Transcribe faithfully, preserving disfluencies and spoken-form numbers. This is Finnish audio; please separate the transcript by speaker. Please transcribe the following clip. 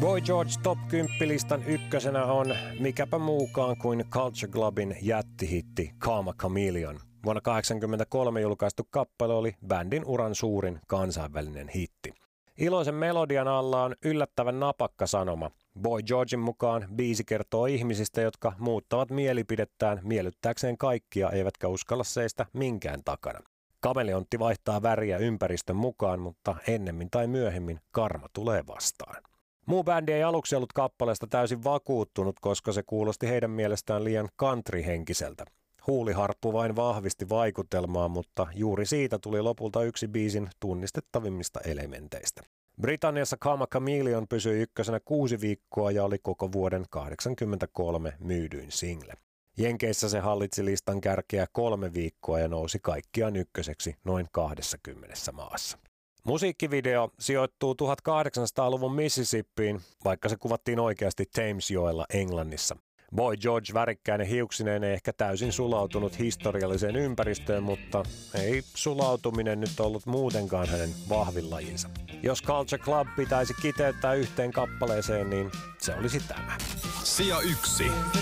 Speaker 1: Boy George Top kymmenen-listan ykkösenä on mikäpä muukaan kuin Culture Clubin jättihitti Karma Chameleon. Vuonna kahdeksankymmentäkolme julkaistu kappale oli bändin uran suurin kansainvälinen hitti. Iloisen melodian alla on yllättävän napakka sanoma. Boy Georgen mukaan biisi kertoo ihmisistä, jotka muuttavat mielipidettään miellyttääkseen kaikkia eivätkä uskalla seistä minkään takana. Kameleontti vaihtaa väriä ympäristön mukaan, mutta ennemmin tai myöhemmin karma tulee vastaan. Muu bändi ei aluksi ollut kappaleesta täysin vakuuttunut, koska se kuulosti heidän mielestään liian country-henkiseltä. Huuliharppu vain vahvisti vaikutelmaa, mutta juuri siitä tuli lopulta yksi biisin tunnistettavimmista elementeistä. Britanniassa Karma Chameleon pysyi ykkösenä kuusi viikkoa ja oli koko vuoden kahdeksankymmentäkolme myydyin single. Jenkeissä se hallitsi listan kärkeä kolme viikkoa ja nousi kaikkiaan ykköseksi noin kaksikymmentä maassa. Musiikkivideo sijoittuu tuhatkahdeksansataaluvun Mississippiin, vaikka se kuvattiin oikeasti Thamesjoella Englannissa. Boy George värikkäinen hiuksineen ei ehkä täysin sulautunut historialliseen ympäristöön, mutta ei sulautuminen nyt ollut muutenkaan hänen vahvin lajinsa. Jos Culture Club pitäisi kiteyttää yhteen kappaleeseen, niin se olisi tämä.
Speaker 2: Sija yksi.